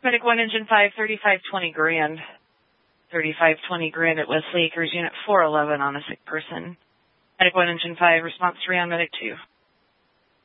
Medic 1, Engine 5, 3520 grand. 3520 grand at Wesley Acres, Unit 411 on a sick person. Medic 1, Engine 5, response 3 on Medic 2.